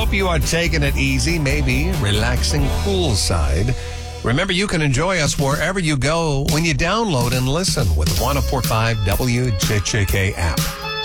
hope you are taking it easy, maybe relaxing poolside. Remember, you can enjoy us wherever you go when you download and listen with the 104.5 WJJK app.